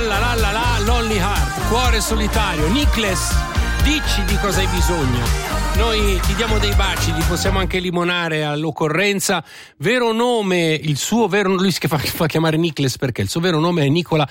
Lonely Heart, cuore solitario. Nicholas, dici di cosa hai bisogno. Noi ti diamo dei baci, ti possiamo anche limonare all'occorrenza. Vero nome, il suo vero, lui si fa chiamare Nicholas perché il suo vero nome è Nicola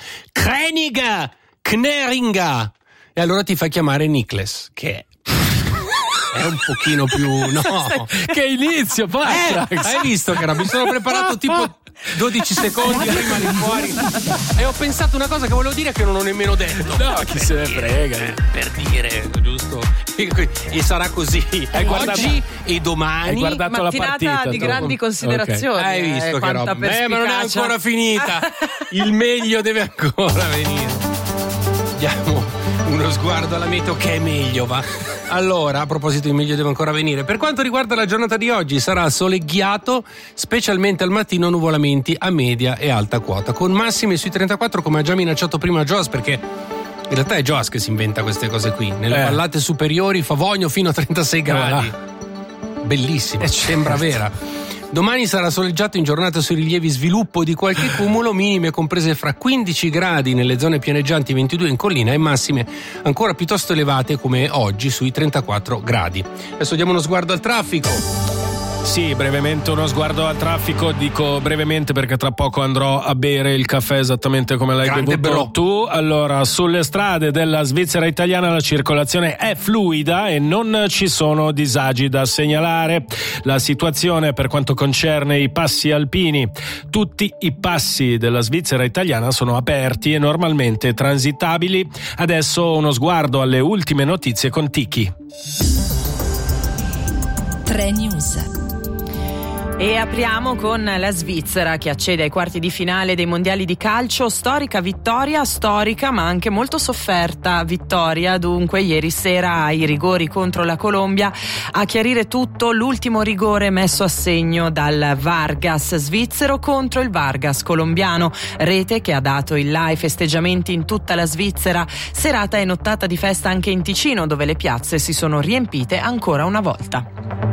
Kneringa. E allora ti fa chiamare Nicholas, che è un pochino più, no. Che inizio, Patrax. Hai visto che mi sono preparato tipo 12 secondi prima di fuori e ho pensato una cosa che volevo dire che non ho nemmeno detto. No, chi se ne frega. Per dire, giusto? E sarà così oggi e domani. Hai guardato la partita di grandi considerazioni. Okay. Hai visto che roba? Ma non è ancora finita. Il meglio deve ancora venire. Diamo uno sguardo alla meteo che è meglio, va. Allora, a proposito di meglio deve ancora venire, per quanto riguarda la giornata di oggi sarà soleggiato, specialmente al mattino nuvolamenti a media e alta quota, con massime sui 34 come ha già minacciato prima Joas, perché in realtà è Joas che si inventa queste cose qui. Nelle vallate superiori Favogno fino a 36 gradi. Bellissimo, sembra vera. Domani sarà soleggiato in giornata sui rilievi, sviluppo di qualche cumulo, minime comprese fra 15 gradi nelle zone pianeggianti, 22 in collina e massime ancora piuttosto elevate come oggi sui 34 gradi. Adesso diamo uno sguardo al traffico. Sì, brevemente uno sguardo al traffico, dico brevemente perché tra poco andrò a bere il caffè esattamente come l'hai bevuto tu. Allora, sulle strade della Svizzera italiana la circolazione è fluida e non ci sono disagi da segnalare. La situazione per quanto concerne i passi alpini, tutti i passi della Svizzera italiana sono aperti e normalmente transitabili. Adesso uno sguardo alle ultime notizie con Tiki. 3 News. E apriamo con la Svizzera che accede ai quarti di finale dei mondiali di calcio. Storica vittoria, storica ma anche molto sofferta vittoria dunque ieri sera ai rigori contro la Colombia. A chiarire tutto l'ultimo rigore messo a segno dal Vargas svizzero contro il Vargas colombiano, rete che ha dato il là ai festeggiamenti in tutta la Svizzera, serata e nottata di festa anche in Ticino dove le piazze si sono riempite ancora una volta.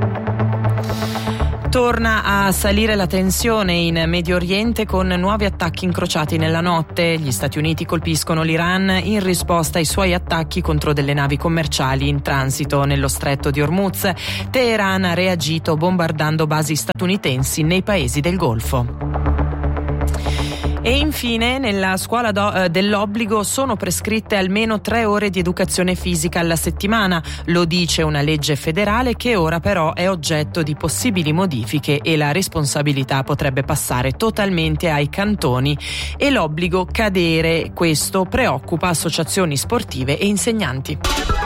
Torna a salire la tensione in Medio Oriente con nuovi attacchi incrociati nella notte. Gli Stati Uniti colpiscono l'Iran in risposta ai suoi attacchi contro delle navi commerciali in transito nello stretto di Hormuz. Teheran ha reagito bombardando basi statunitensi nei paesi del Golfo. E infine nella scuola dell'obbligo sono prescritte almeno 3 ore di educazione fisica alla settimana, lo dice una legge federale che ora però è oggetto di possibili modifiche e la responsabilità potrebbe passare totalmente ai cantoni e l'obbligo cadere. Questo preoccupa associazioni sportive e insegnanti.